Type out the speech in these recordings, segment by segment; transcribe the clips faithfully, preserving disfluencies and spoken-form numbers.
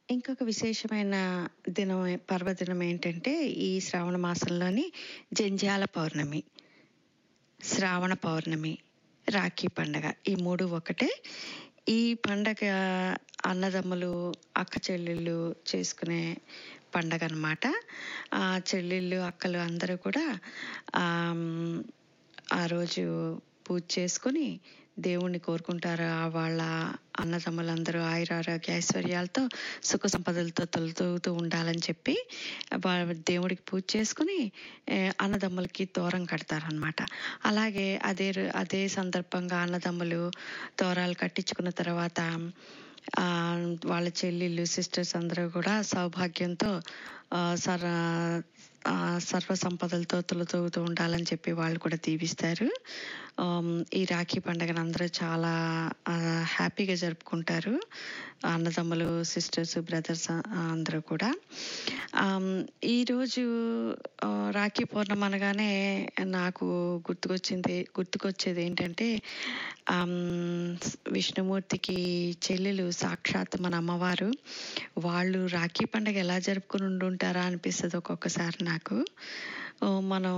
ఇంకొక విశేషమైన దినం ఏ- పర్వదినం ఏంటంటే ఈ శ్రావణ మాసంలోని జంధ్యాల పౌర్ణమి, శ్రావణ పౌర్ణమి, రాఖీ పండగ ఈ మూడు ఒకటే. ఈ పండగ అన్నదమ్ములు, అక్క చెల్లెళ్ళు చేసుకునే పండగ అన్నమాట. ఆ చెల్లెళ్ళు, అక్కలు అందరూ కూడా ఆమ్, ఆ రోజు పూజ చేసుకొని దేవుణ్ణి కోరుకుంటారు. ఆ వాళ్ళ అన్నదమ్ములందరూ ఆయురారోగ్య ఐశ్వర్యాలతో సుఖ సంపదలతో తొలతూగుతూ ఉండాలని చెప్పి వాళ్ళ దేవుడికి పూజ చేసుకుని ఏ, అన్నదమ్ములకి తోరం కడతారనమాట. అలాగే అదే రో- అదే సందర్భంగా అన్నదమ్ములు తోరాలు కట్టించుకున్న తర్వాత ఆ, వాళ్ళ చెల్లెళ్ళు, సిస్టర్స్ అందరూ కూడా సౌభాగ్యంతో ఆ, సర ఆ, సర్వ సంపదలతో తులతూగుతూ ఉండాలని చెప్పి వాళ్ళు కూడా దీవిస్తారు. ఆమ్, ఈ రాఖీ పండుగను అందరూ చాలా ఆ, హ్యాపీగా జరుపుకుంటారు. అన్నదమ్ములు, సిస్టర్స్, బ్రదర్స్ అందరూ కూడా. ఆమ్, ఈరోజు ఆ, రాఖీ పౌర్ణమి అనగానే నాకు గుర్తుకొచ్చింది గుర్తుకొచ్చేది ఏంటంటే ఆమ్, విష్ణుమూర్తికి చెల్లెలు సాక్షాత్ మన అమ్మవారు. వాళ్ళు రాఖీ పండుగ ఎలా జరుపుకుని ఉండుంటారా అనిపిస్తుంది ఒక్కొక్కసారి నాకు. ఓ, మనం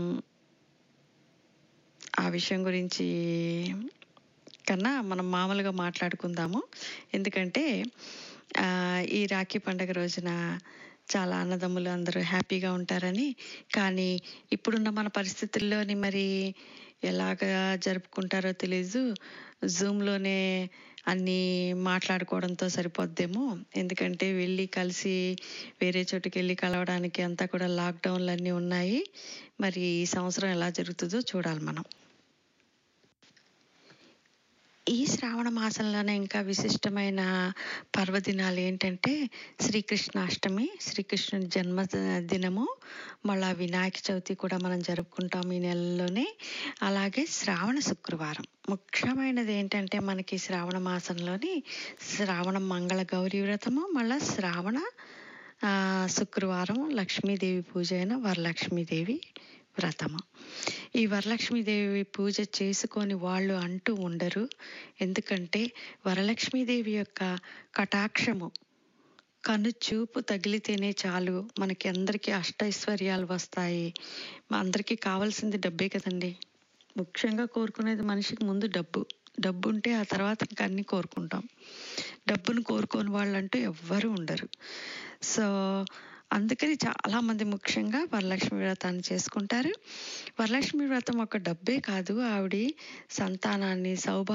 ఆ విషయం గురించి కన్నా మనం మామూలుగా మాట్లాడుకుందాము. ఎందుకంటే ఆ, ఈ రాఖీ పండుగ రోజున చాలా అన్నదమ్ములు అందరూ హ్యాపీగా ఉంటారని. కానీ ఇప్పుడున్న మన పరిస్థితుల్లోని మరి ఎలాగా జరుపుకుంటారో తెలీదు. జూమ్లోనే అన్నీ మాట్లాడుకోవడంతో సరిపోద్దేమో. ఎందుకంటే వెళ్ళి కలిసి వేరే చోటుకి వెళ్ళి కలవడానికి అంతా కూడా లాక్డౌన్లు అన్నీ ఉన్నాయి. మరి ఈ సంవత్సరం ఎలా జరుగుతుందో చూడాలి మనం. ఈ శ్రావణ మాసంలోనే ఇంకా విశిష్టమైన పర్వదినాలు ఏంటంటే శ్రీకృష్ణాష్టమి, శ్రీకృష్ణుని జన్మ దినము, మళ్ళా వినాయక చవితి కూడా మనం జరుపుకుంటాం ఈ నెలలోనే. అలాగే శ్రావణ శుక్రవారం. ముఖ్యమైనది ఏంటంటే మనకి శ్రావణ మాసంలోని శ్రావణ మంగళ గౌరీ వ్రతము, మళ్ళా శ్రావణ ఆ, శుక్రవారం లక్ష్మీదేవి పూజ అయిన వరలక్ష్మీదేవి వ్రతము. ఈ వరలక్ష్మీదేవి పూజ చేసుకొని వాళ్ళు అంటూ ఉండరు. ఎందుకంటే వరలక్ష్మీదేవి యొక్క కటాక్షము, కను చూపు తగిలితేనే చాలు మనకి అందరికీ అష్టైశ్వర్యాలు వస్తాయి. మా అందరికీ కావాల్సింది డబ్బే కదండి. ముఖ్యంగా కోరుకునేది మనిషికి ముందు డబ్బు. డబ్బు ఉంటే ఆ తర్వాత ఇంకా అన్నీ కోరుకుంటాం. డబ్బును కోరుకోని వాళ్ళంటూ ఎవ్వరూ ఉండరు. సో అందుకని చాలామంది ముఖ్యంగా వరలక్ష్మి వ్రతాన్ని చేసుకుంటారు. వరలక్ష్మి వ్రతం ఒక డబ్బే కాదు, ఆవిడ సంతానాన్ని, సౌభాగ్యాన్ని